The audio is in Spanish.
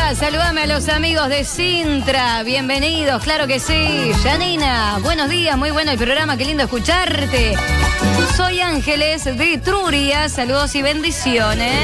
Hola, saludame a los amigos de Sintra. Bienvenidos, claro que sí. Janina, buenos días, muy bueno el programa, qué lindo escucharte. Soy Ángeles de Etruria, saludos y bendiciones.